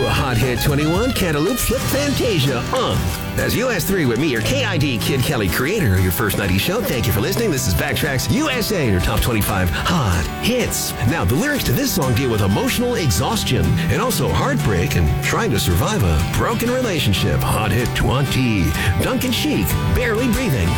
Hot Hit 21, Cantaloupe Flip Fantasia. That's US 3 with me, your KID Kid Kelly, creator of your First 90 show. Thank you for listening. This is Backtracks USA, your top 25 hot hits. Now, the lyrics to this song deal with emotional exhaustion and also heartbreak and trying to survive a broken relationship. Hot Hit 20, Duncan Sheik, Barely Breathing.